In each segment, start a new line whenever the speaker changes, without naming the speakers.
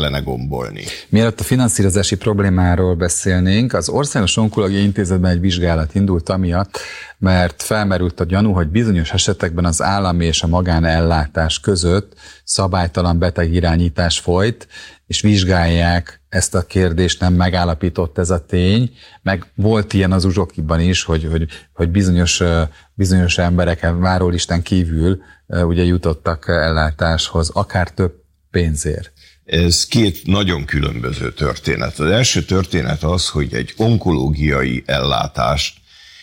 kellene gombolni.
Mielőtt a finanszírozási problémáról beszélnénk, az Országos Onkológiai Intézetben egy vizsgálat indult amiatt, mert felmerült a gyanú, hogy bizonyos esetekben az állami és a magánellátás között szabálytalan betegirányítás folyt, és vizsgálják ezt a kérdést, nem megállapított ez a tény, meg volt ilyen az Uzsokiban is, hogy bizonyos emberek várólistán kívül ugye jutottak ellátáshoz, akár több pénzért.
Ez két nagyon különböző történet. Az első történet az, hogy egy onkológiai ellátást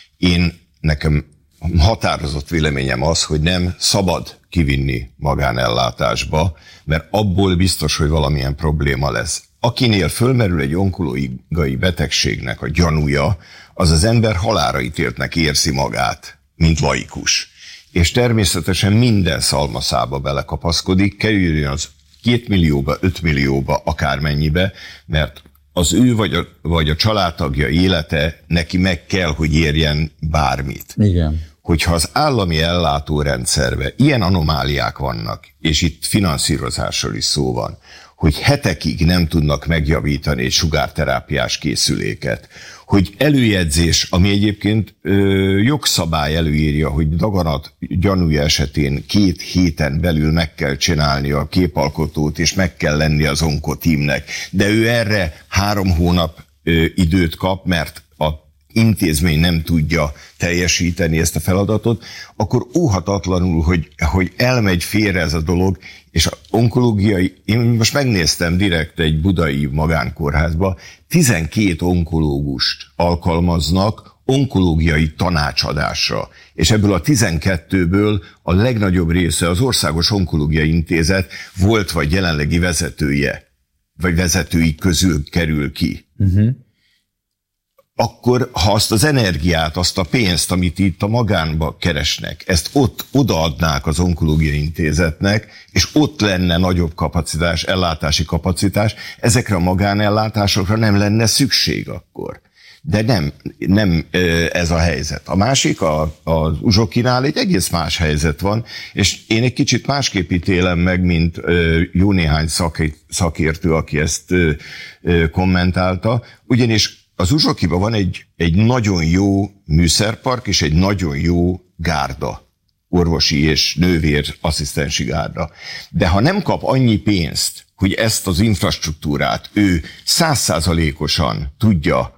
nekem határozott véleményem az, hogy nem szabad kivinni magánellátásba, mert abból biztos, hogy valamilyen probléma lesz. Akinél fölmerül egy onkológiai betegségnek a gyanúja, az ember halálra ítéltnek érzi magát, mint laikus. És természetesen minden szalmaszába belekapaszkodik, kerüljön az 2 millióba, 5 millióba, akármennyibe, mert az ő vagy a családtagja élete neki meg kell, hogy érjen bármit.
Igen.
Hogyha az állami ellátórendszerben ilyen anomáliák vannak, és itt finanszírozásról is szó van, hogy hetekig nem tudnak megjavítani egy sugárterápiás készüléket, hogy előjegyzés, ami egyébként jogszabály előírja, hogy daganat gyanúja esetén 2 héten belül meg kell csinálni a képalkotót, és meg kell lenni az onkotímnek, de ő erre 3 hónap időt kap, mert a intézmény nem tudja teljesíteni ezt a feladatot, akkor óhatatlanul, hogy elmegy félre ez a dolog, és a onkológiai, én most megnéztem direkt egy budai magánkórházba, 12 onkológust alkalmaznak onkológiai tanácsadásra, és ebből a 12-ből a legnagyobb része az Országos Onkológiai Intézet volt vagy jelenlegi vezetője, vagy vezetői közül kerül ki. Akkor ha azt az energiát, azt a pénzt, amit itt a magánba keresnek, ezt odaadnák az Onkológiai Intézetnek, és ott lenne nagyobb kapacitás, ellátási kapacitás, ezekre a magánellátásokra nem lenne szükség akkor. De nem ez a helyzet. A másik, az Uzsokinál egy egész más helyzet van, és én egy kicsit másképp ítélem meg, mint jó néhány szakértő, aki ezt kommentálta, ugyanis az Uzsokiban van egy nagyon jó műszerpark és egy nagyon jó gárda, orvosi és nővér asszisztensi gárda. De ha nem kap annyi pénzt, hogy ezt az infrastruktúrát ő 100%-osan tudja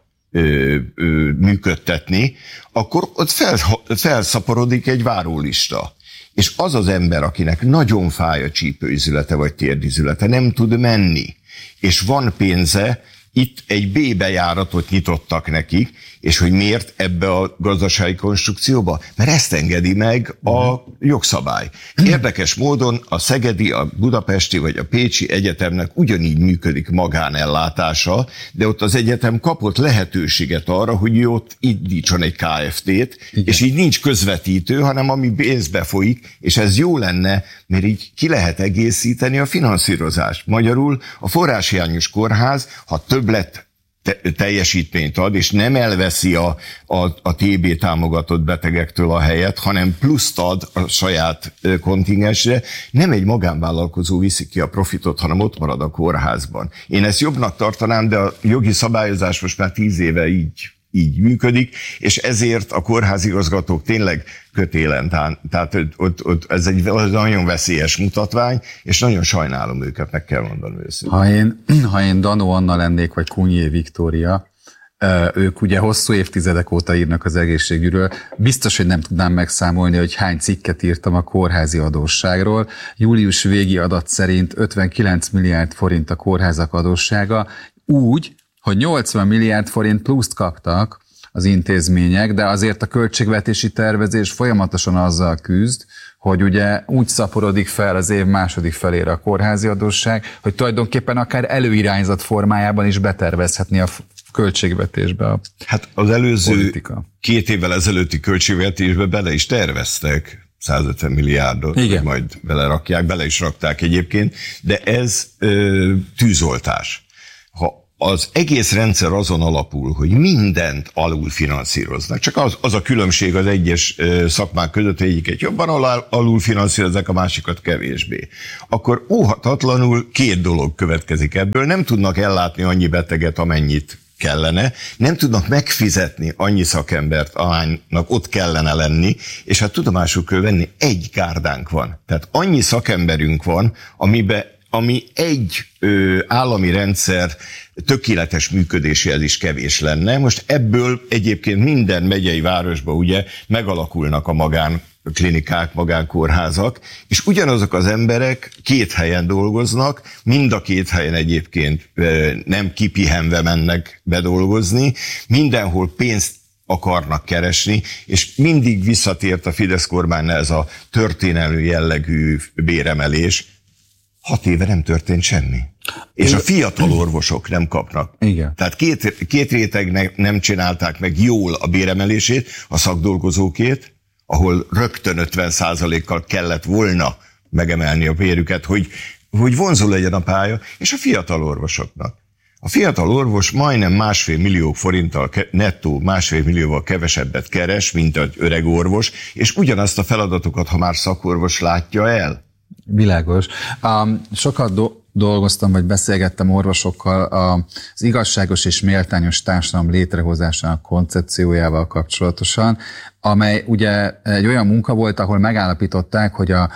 működtetni, akkor ott felszaporodik egy várólista. És az az ember, akinek nagyon fáj a csípőizülete vagy térdizülete, nem tud menni, és van pénze, itt egy B bejáratot nyitottak nekik, és hogy miért ebbe a gazdasági konstrukcióba? Mert ezt engedi meg a jogszabály. Érdekes módon a szegedi, a budapesti vagy a pécsi egyetemnek ugyanígy működik magánellátása, de ott az egyetem kapott lehetőséget arra, hogy ott indítson egy KFT-t, és így nincs közvetítő, hanem ami pénzbe folyik, és ez jó lenne, mert így ki lehet egészíteni a finanszírozást. Magyarul a forráshiányos kórház, ha többlet teljesítményt ad, és nem elveszi a TB támogatott betegektől a helyet, hanem pluszt ad a saját kontingensre, nem egy magánvállalkozó viszi ki a profitot, hanem ott marad a kórházban. Én ezt jobbnak tartanám, de a jogi szabályozás most már 10 éve így működik, és ezért a kórházigazgatók tényleg kötélen, tehát ott ez egy nagyon veszélyes mutatvány, és nagyon sajnálom őket, meg kell mondanom őszintén.
Ha én Danó Anna lennék, vagy Kunyi Viktória, ők ugye hosszú évtizedek óta írnak az egészségügyről, biztos, hogy nem tudnám megszámolni, hogy hány cikket írtam a kórházi adósságról. Július végi adat szerint 59 milliárd forint a kórházak adóssága, úgy, hogy 80 milliárd forint pluszt kaptak az intézmények, de azért a költségvetési tervezés folyamatosan azzal küzd, hogy ugye úgy szaporodik fel az év második felére a kórházi adósság, hogy tulajdonképpen akár előirányzat formájában is betervezhetni a költségvetésbe a
Hát az előző
politika.
2 évvel ezelőtti költségvetésbe bele is terveztek 150 milliárdot, hogy majd belerakják, bele is rakták egyébként, de ez tűzoltás. Ha az egész rendszer azon alapul, hogy mindent alulfinanszíroznak. Csak az a különbség az egyes szakmák között, hogy egyiket jobban alulfinanszírozzák, a másikat kevésbé. Akkor óhatatlanul két dolog következik ebből. Nem tudnak ellátni annyi beteget, amennyit kellene, nem tudnak megfizetni annyi szakembert, ahánynak ott kellene lenni, és hát tudomásul kell venni, egy gárdánk van. Tehát annyi szakemberünk van, ami egy állami rendszer tökéletes működéséhez is kevés lenne. Most ebből egyébként minden megyei városban ugye megalakulnak a magánklinikák, magánkórházak, és ugyanazok az emberek két helyen dolgoznak, mind a két helyen egyébként nem kipihenve mennek bedolgozni, mindenhol pénzt akarnak keresni, és mindig visszatért a Fidesz kormánynál ez a történelmi jellegű béremelés. 6 éve nem történt semmi. És a fiatal orvosok nem kapnak.
Igen.
Tehát két rétegnek nem csinálták meg jól a béremelését, a szakdolgozókét, ahol rögtön 50%-kal kellett volna megemelni a bérüket, hogy vonzó legyen a pálya, és a fiatal orvosoknak. A fiatal orvos majdnem 1,5 millió forinttal, nettó 1,5 millióval kevesebbet keres, mint egy öreg orvos, és ugyanazt a feladatokat, ha már szakorvos látja el.
Világos. Sokat dolgoztam, vagy beszélgettem orvosokkal az igazságos és méltányos társadalom létrehozásának koncepciójával kapcsolatosan, amely ugye egy olyan munka volt, ahol megállapították, hogy a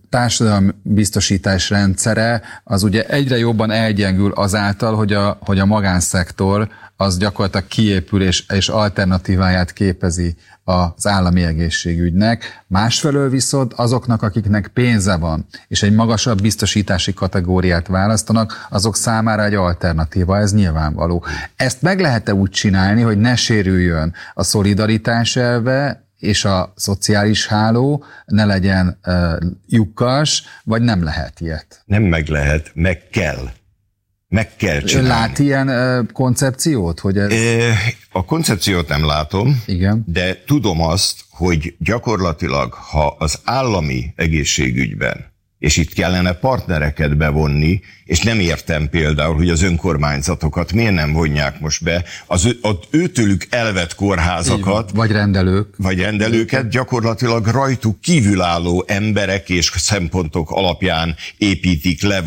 társadalombiztosítás rendszere az ugye egyre jobban elgyengül azáltal, hogy a magánszektor az gyakorlatilag kiépül és alternatíváját képezi az állami egészségügynek. Másfelől viszont azoknak, akiknek pénze van, és egy magasabb biztosítási kategóriát választanak, azok számára egy alternatíva, ez nyilvánvaló. Ezt meg lehet-e úgy csinálni, hogy ne sérüljön a szolidaritás elve, és a szociális háló ne legyen lyukkas, vagy nem lehet ilyet?
Nem meg lehet, meg kell. Meg kell csinálni.
Lát ilyen koncepciót? Hogy ez...
A koncepciót nem látom,
igen,
de tudom azt, hogy gyakorlatilag, ha az állami egészségügyben, és itt kellene partnereket bevonni, és nem értem például, hogy az önkormányzatokat miért nem vonják most be, az őtőlük elvett kórházakat,
vagy
rendelőket gyakorlatilag rajtuk kívülálló emberek és szempontok alapján építik le,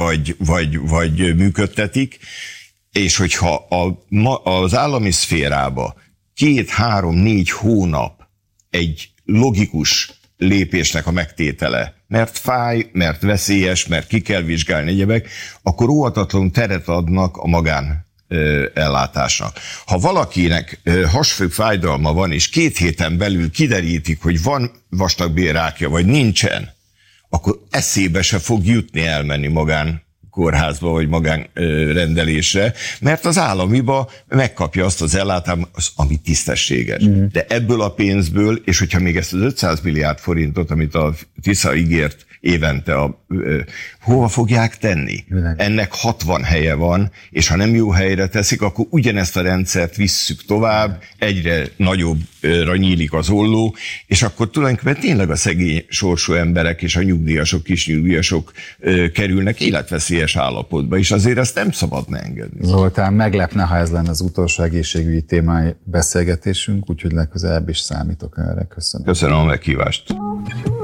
vagy működtetik, és hogyha az állami szférába 2, 3, 4 hónap egy logikus lépésnek a megtétele, mert fáj, mert veszélyes, mert ki kell vizsgálni egyebek, akkor óhatatlanul teret adnak a magán ellátásnak. Ha valakinek hasfő fájdalma van, és 2 héten belül kiderítik, hogy van vastagbélrákja, vagy nincsen, akkor eszébe se fog jutni elmenni magán kórházba, vagy magánrendelésre, mert az államiba megkapja azt az ellátást, ami tisztességes. De ebből a pénzből, és hogyha még ezt az 500 milliárd forintot, amit a Tisza ígért évente, hova fogják tenni? Ennek 60 helye van, és ha nem jó helyre teszik, akkor ugyanezt a rendszert visszük tovább, egyre nagyobbra nyílik az olló, és akkor tulajdonképpen tényleg a szegény sorsú emberek és a nyugdíjasok, kis nyugdíjasok kerülnek életveszélyes állapotba, és azért ezt nem szabadna engedni.
Zoltán, meglepne, ha ez lenne az utolsó egészségügyi témáj beszélgetésünk, úgyhogy legközelebb is számítok erre. Köszönöm.
Köszönöm a meghívást.